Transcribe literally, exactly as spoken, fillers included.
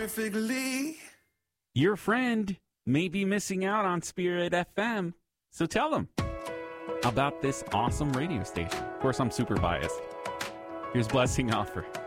Perfectly. Your friend may be missing out on Spirit F M, so tell them about this awesome radio station. Of course, I'm super biased. Here's Blessing Offer.